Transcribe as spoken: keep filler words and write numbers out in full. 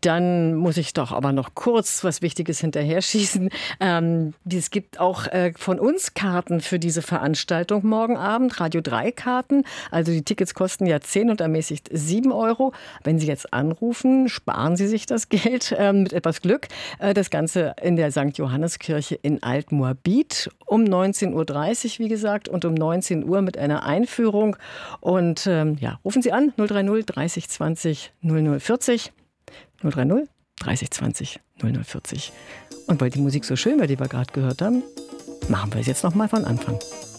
Dann muss ich doch aber noch kurz was Wichtiges hinterher schießen. Ähm, es gibt auch äh, von uns Karten für diese Veranstaltung morgen Abend, Radio drei Karten. Also die Tickets kosten ja zehn und ermäßigt sieben Euro. Wenn Sie jetzt anrufen, sparen Sie sich das Geld äh, mit etwas Glück. Äh, das Ganze in der Sankt Johanneskirche in Altmoabit um neunzehn Uhr dreißig, wie gesagt, und um neunzehn Uhr mit einer Einführung. Und ähm, ja, rufen Sie an, null drei null dreißig zwanzig null null vierzig. null drei null dreißig zwanzig null null vierzig. Und weil die Musik so schön war, die wir gerade gehört haben, machen wir es jetzt nochmal von Anfang.